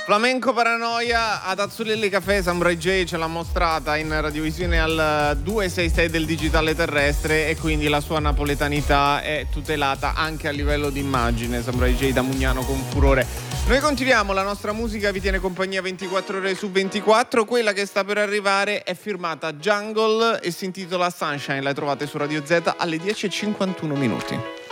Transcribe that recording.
Flamenco Paranoia ad Azzurelli Café. Samurai J ce l'ha mostrata in radiovisione al 266 del digitale terrestre e quindi la sua napoletanità è tutelata anche a livello di immagine. Samurai J da Mugnano con furore. Noi continuiamo, la nostra musica vi tiene compagnia 24 ore su 24. Quella che sta per arrivare è firmata Jungle e si intitola Sunshine. La trovate su Radio Z alle 10:51 minuti.